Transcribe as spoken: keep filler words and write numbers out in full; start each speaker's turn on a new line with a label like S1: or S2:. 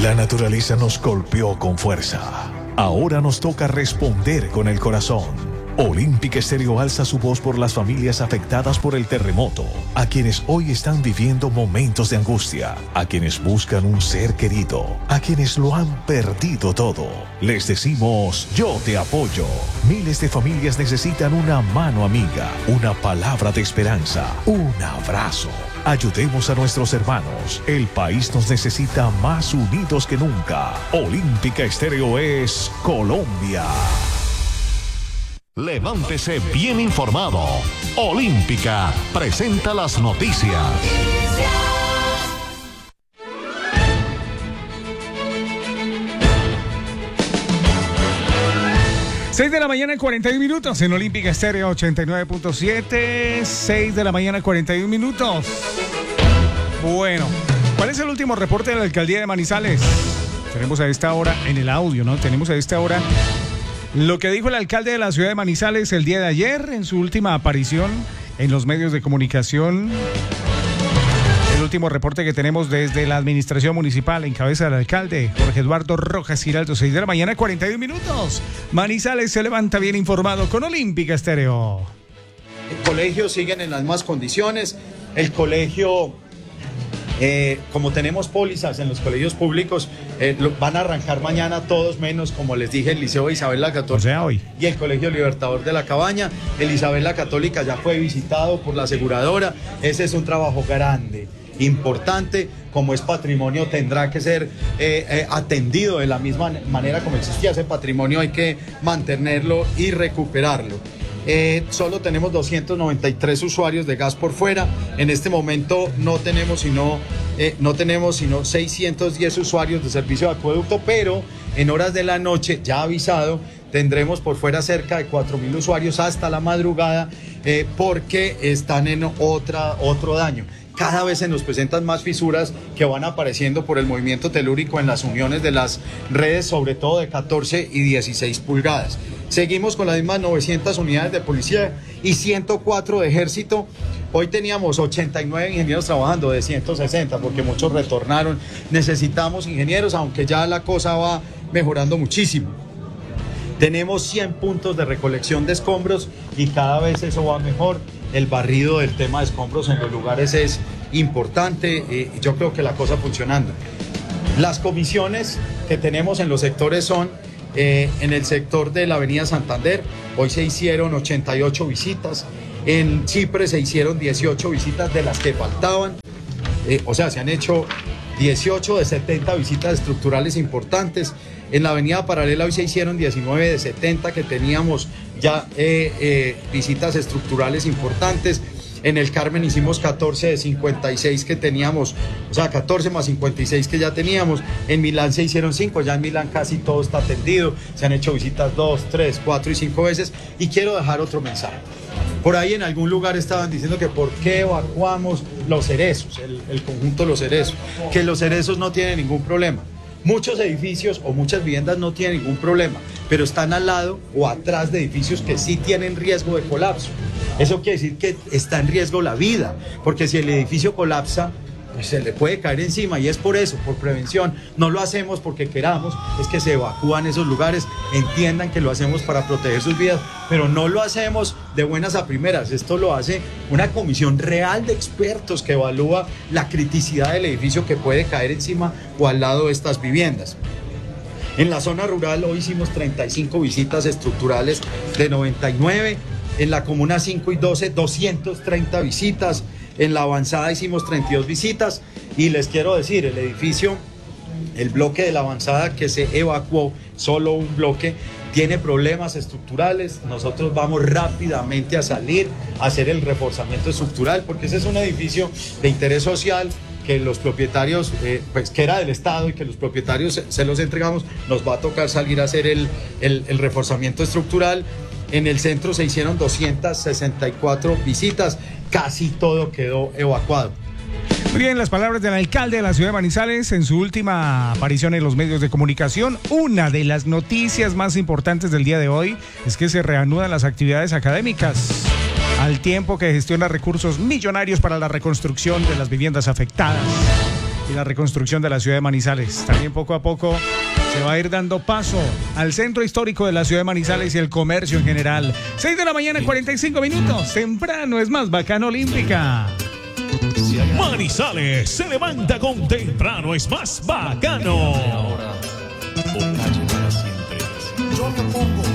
S1: La naturaleza nos golpeó con fuerza. Ahora nos toca responder con el corazón. Olímpica Estéreo alza su voz por las familias afectadas por el terremoto, a quienes hoy están viviendo momentos de angustia, a quienes buscan un ser querido, a quienes lo han perdido todo. Les decimos, yo te apoyo. Miles de familias necesitan una mano amiga, una palabra de esperanza, un abrazo. Ayudemos a nuestros hermanos. El país nos necesita más unidos que nunca. Olímpica Estéreo es Colombia.
S2: Levántese bien informado. Olímpica presenta las noticias.
S3: seis de la mañana, cuarenta y un minutos en Olímpica Estéreo ochenta y nueve punto siete. seis de la mañana, cuarenta y un minutos. Bueno, ¿cuál es el último reporte de la alcaldía de Manizales? Tenemos a esta hora en el audio, ¿no? Tenemos a esta hora lo que dijo el alcalde de la ciudad de Manizales el día de ayer en su última aparición en los medios de comunicación. El último reporte que tenemos desde la administración municipal en cabeza del alcalde Jorge Eduardo Rojas Giraldo, seis de la mañana, cuarenta y un minutos. Manizales se levanta bien informado con Olímpica Estéreo.
S4: El colegio siguen en las mismas condiciones. El colegio... Eh, como tenemos pólizas en los colegios públicos, eh, lo, van a arrancar mañana todos menos, como les dije, el Liceo Isabel la Católica,
S3: o sea, hoy.
S4: Y el Colegio Libertador de la Cabaña. El Isabel la Católica ya fue visitado por la aseguradora. Ese es un trabajo grande, importante. Como es patrimonio, tendrá que ser eh, eh, atendido de la misma manera como existía ese patrimonio. Hay que mantenerlo y recuperarlo. Eh, solo tenemos doscientos noventa y tres usuarios de gas por fuera. En este momento no tenemos sino, eh, no tenemos sino seiscientos diez usuarios de servicio de acueducto, pero en horas de la noche, ya avisado, tendremos por fuera cerca de cuatro mil usuarios hasta la madrugada eh, porque están en otra, otro daño. Cada vez se nos presentan más fisuras que van apareciendo por el movimiento telúrico en las uniones de las redes, sobre todo de catorce y dieciséis pulgadas. Seguimos con las mismas novecientas unidades de policía y ciento cuatro de ejército. Hoy teníamos ochenta y nueve ingenieros trabajando de ciento sesenta porque muchos retornaron. Necesitamos ingenieros, aunque ya la cosa va mejorando muchísimo. Tenemos cien puntos de recolección de escombros y cada vez eso va mejor. El barrido del tema de escombros en los lugares es importante y yo creo que la cosa funcionando. Las comisiones que tenemos en los sectores son eh, en el sector de la avenida Santander. Hoy se hicieron ochenta y ocho visitas. En Chipre se hicieron dieciocho visitas de las que faltaban. Eh, o sea, se han hecho dieciocho de setenta visitas estructurales importantes. En la avenida Paralela hoy se hicieron diecinueve de setenta que teníamos ya eh, eh, visitas estructurales importantes. En el Carmen hicimos catorce de cincuenta y seis que teníamos, o sea, catorce más cincuenta y seis que ya teníamos. En Milán se hicieron cinco, ya en Milán casi todo está atendido. Se han hecho visitas dos, tres, cuatro y cinco veces. Y quiero dejar otro mensaje. Por ahí en algún lugar estaban diciendo que por qué evacuamos Los Cerezos, el, el conjunto Los Cerezos, que Los Cerezos no tienen ningún problema. Muchos edificios o muchas viviendas no tienen ningún problema, pero están al lado o atrás de edificios que sí tienen riesgo de colapso. Eso quiere decir que está en riesgo la vida, porque si el edificio colapsa, pues se le puede caer encima, y es por eso, por prevención. No lo hacemos porque queramos, es que se evacúan esos lugares, entiendan que lo hacemos para proteger sus vidas, pero no lo hacemos de buenas a primeras. Esto lo hace una comisión real de expertos que evalúa la criticidad del edificio que puede caer encima o al lado de estas viviendas. En la zona rural hoy hicimos treinta y cinco visitas estructurales de noventa y nueve, en la comuna cinco y doce, doscientas treinta visitas. En la avanzada hicimos treinta y dos visitas y les quiero decir, el edificio, el bloque de la avanzada que se evacuó, solo un bloque, tiene problemas estructurales. Nosotros vamos rápidamente a salir a hacer el reforzamiento estructural porque ese es un edificio de interés social que los propietarios, eh, pues que era del Estado y que los propietarios se, se los entregamos. Nos va a tocar salir a hacer el, el, el reforzamiento estructural. En el centro se hicieron doscientas sesenta y cuatro visitas, casi todo quedó evacuado.
S3: Muy bien, las palabras del alcalde de la ciudad de Manizales en su última aparición en los medios de comunicación. Una de las noticias más importantes del día de hoy es que se reanudan las actividades académicas, al tiempo que gestiona recursos millonarios para la reconstrucción de las viviendas afectadas. y la reconstrucción de la ciudad de Manizales. También poco a poco se va a ir dando paso al centro histórico de la ciudad de Manizales y el comercio en general. seis de la mañana, cuarenta y cinco minutos. Temprano es más bacano Olímpica.
S1: Manizales se levanta con temprano es más bacano.
S5: Ahora, o calle para siempre. Yo me pongo